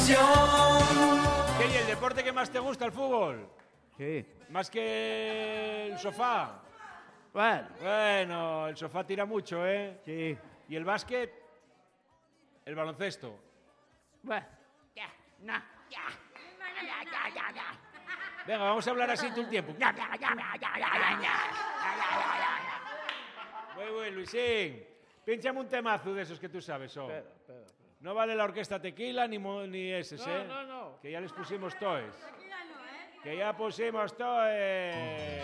¿Qué, y el deporte que más te gusta, el fútbol? Sí. ¿Más que el sofá? Bueno. Bueno, el sofá tira mucho, ¿eh? Sí. ¿Y el básquet? ¿El baloncesto? Bueno. Venga, vamos a hablar así todo el tiempo. Muy bien, Luisín. Pínchame un temazo de esos que tú sabes, oh. Espera. No vale la orquesta Tequila ni eses, ¿eh? No. Que ya les pusimos toes. Que ya pusimos toes.